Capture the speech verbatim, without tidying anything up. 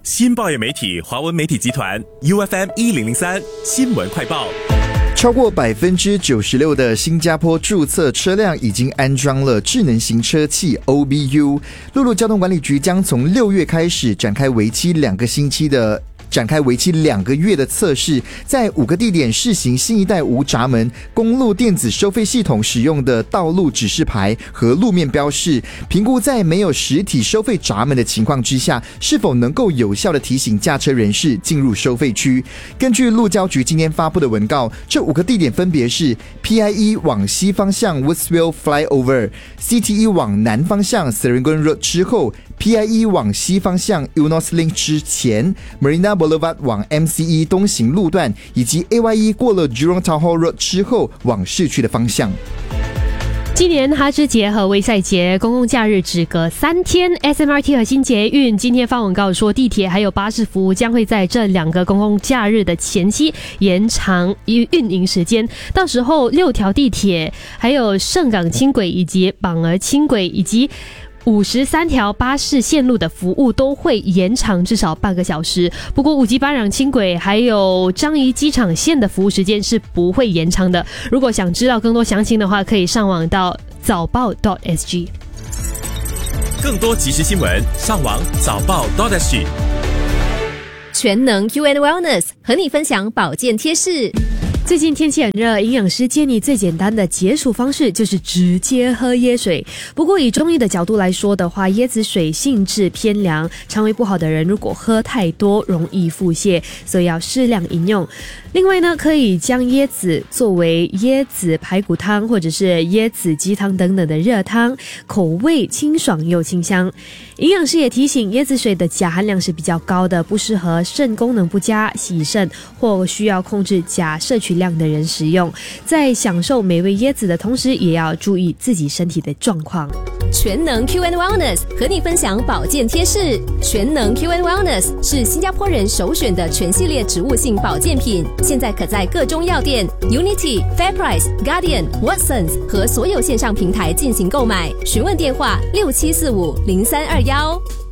新报业媒体华文媒体集团 U F M 一零零三新闻快报。 超过百分之九十六的新加坡注册车辆已经安装了智能行车器 O B U。陆路交通管理局将从六月开始展开为期两个星期的。展开为期两个月的测试，在五个地点试行新一代无闸门公路电子收费系统使用的道路指示牌和路面标示，评估在没有实体收费闸门的情况之下，是否能够有效地提醒驾车人士进入收费区。根据路交局今天发布的文告，这五个地点分别是 P I E 往西方向 Woodsville Flyover， C T E 往南方向 Serangoon Road 之后， P I E 往西方向 Eunos Link 之前， Marina Boulevard 往 M C E 东行路段，以及 A Y E 过了 Jurong Town Hall Road 之后往市区的方向。 今年哈芝节和卫赛节公共假日只隔三天 ，S M R T 和新捷运今天发文告说，地铁还有巴士服务将会在这两个公共假日的前夕延长运营时间。到时候六条地铁、还有盛港轻轨以及榜儿轻轨以及五十三条巴士线路的服务都会延长至少半个小时。不过五级巴壤轻轨还有樟宜机场线的服务时间是不会延长的。如果想知道更多详情的话，可以上网到早报 .sg。 更多即时新闻上网早报 .sg。 全能 Q and Wellness 和你分享保健贴士。 最近天气很热，营养师建议最简单的解暑方式就是直接喝椰水。不过以中医的角度来说的话，椰子水性质偏凉，肠胃不好的人如果喝太多容易腹泻，所以要适量饮用。另外呢，可以将椰子作为椰子排骨汤或者是椰子鸡汤等等的热汤，口味清爽又清香。营养师也提醒，椰子水的钾含量是比较高的，不适合肾功能不佳、洗肾或需要控制钾摄取量的人食用。在享受美味椰子的同时，也要注意自己身体的状况。 全能 Q and Wellness 和你分享保健贴士。全能 Q and Wellness 是新加坡人首选的全系列植物性保健品，现在可在各中药店、Unity、Fairprice、Guardian、Watsons 和所有线上平台进行购买。询问电话六七四五零三二幺。